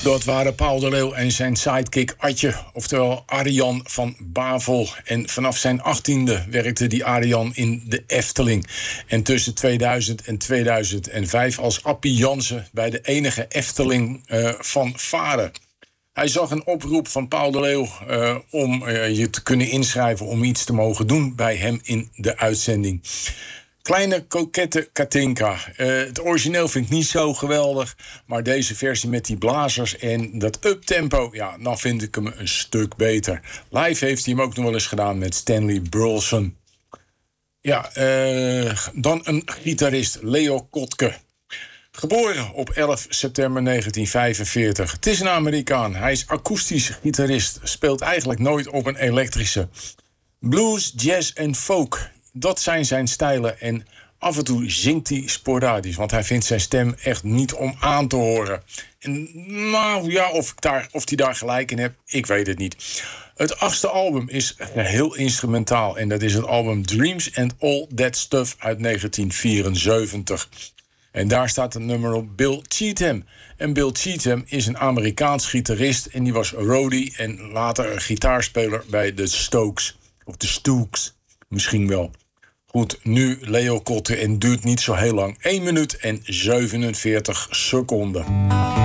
Dat waren Paul de Leeuw en zijn sidekick Atje, oftewel Arjan van Bavel. En vanaf zijn 18e werkte die Arjan in de Efteling. En tussen 2000 en 2005 als Appie Jansen bij de enige Efteling van Varen. Hij zag een oproep van Paul de Leeuw om je te kunnen inschrijven om iets te mogen doen bij hem in de uitzending. Kleine kokette Katinka. Het origineel vind ik niet zo geweldig. Maar deze versie met die blazers en dat uptempo, ja, dan vind ik hem een stuk beter. Live heeft hij hem ook nog wel eens gedaan met Stanley Burleson. Ja, dan een gitarist, Leo Kotke. Geboren op 11 september 1945. Het is een Amerikaan. Hij is akoestisch gitarist. Speelt eigenlijk nooit op een elektrische. Blues, jazz en folk. Dat zijn zijn stijlen en af en toe zingt hij sporadisch. Want hij vindt zijn stem echt niet om aan te horen. En nou ja, of hij daar gelijk in hebt, ik weet het niet. Het 8e album is heel instrumentaal. En dat is het album Dreams and All That Stuff uit 1974. En daar staat het nummer op Bill Cheatham. En Bill Cheatham is een Amerikaans gitarist. En die was roadie en later een gitaarspeler bij de Stokes. Of de Stooks, misschien wel. Goed, nu Leo Kotte en duurt niet zo heel lang. 1 minuut en 47 seconden.